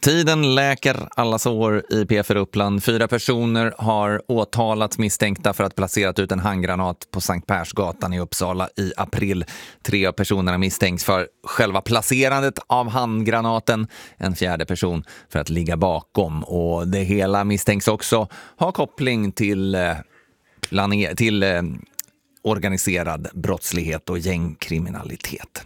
Tiden läker alla sår i P4 Uppland. 4 personer har åtalats misstänkta för att placerat ut en handgranat på Sankt Persgatan i Uppsala i april. 3 av personerna misstänks för själva placerandet av handgranaten. En 4:e person för att ligga bakom. Och det hela misstänks också ha koppling till organiserad brottslighet och gängkriminalitet.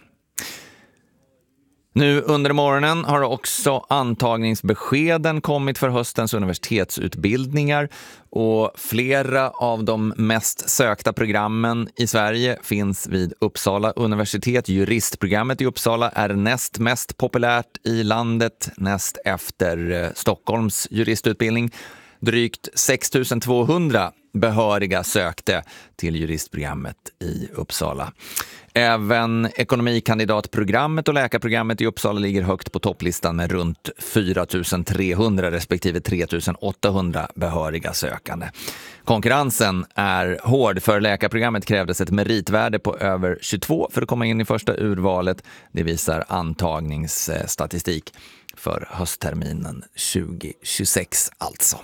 Nu under morgonen har också antagningsbeskeden kommit för höstens universitetsutbildningar och flera av de mest sökta programmen i Sverige finns vid Uppsala universitet. Juristprogrammet i Uppsala är näst mest populärt i landet, näst efter Stockholms juristutbildning. Drygt 6 200 behöriga sökte till juristprogrammet i Uppsala. Även ekonomikandidatprogrammet och läkarprogrammet i Uppsala ligger högt på topplistan med runt 4 300 respektive 3 800 behöriga sökande. Konkurrensen är hård. För läkarprogrammet krävdes ett meritvärde på över 22 för att komma in i första urvalet. Det visar antagningsstatistik för höstterminen 2026 alltså.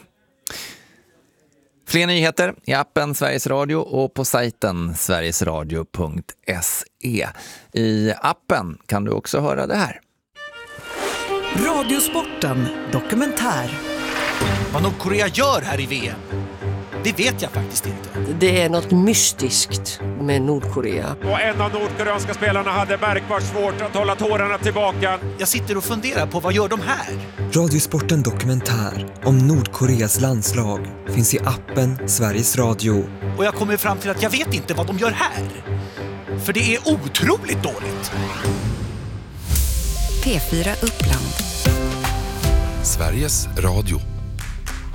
Fler nyheter i appen Sveriges Radio och på sajten sverigesradio.se. I appen kan du också höra det här. Radiosporten dokumentär. Vad Nordkorea gör här i VM, det vet jag faktiskt inte. Det är något mystiskt med Nordkorea. Och en av nordkoreanska spelarna hade märkbart svårt att hålla tårarna tillbaka. Jag sitter och funderar på vad gör de här? Radiosporten dokumentär om Nordkoreas landslag finns i appen Sveriges Radio. Och jag kommer fram till att jag vet inte vad de gör här. För det är otroligt dåligt. P4 Uppland. Sveriges Radio.